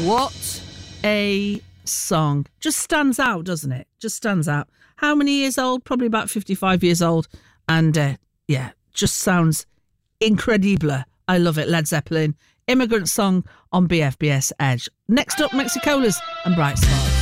What a song. Just stands out, doesn't it? Just stands out. How many years old? Probably about 55 years old. And just sounds incredible. I love it. Led Zeppelin, Immigrant Song on BFBS Edge. Next up, Mexicolas and Bright Spot.